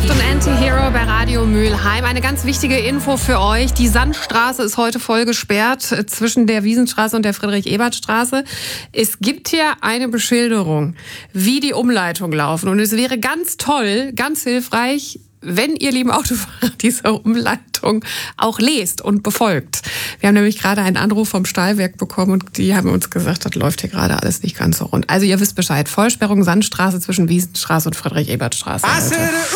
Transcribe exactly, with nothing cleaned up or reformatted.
Swift und Anti-Hero bei Radio Mülheim. Eine ganz wichtige Info für euch. Die Sandstraße ist heute voll gesperrt zwischen der Wiesenstraße und der Friedrich-Ebert-Straße. Es gibt hier eine Beschilderung, wie die Umleitungen laufen. Und es wäre ganz toll, ganz hilfreich, wenn ihr, lieben Autofahrer, diese Umleitung auch lest und befolgt. Wir haben nämlich gerade einen Anruf vom Stahlwerk bekommen und die haben uns gesagt, das läuft hier gerade alles nicht ganz so rund. Also ihr wisst Bescheid. Vollsperrung Sandstraße zwischen Wiesenstraße und Friedrich-Ebert-Straße.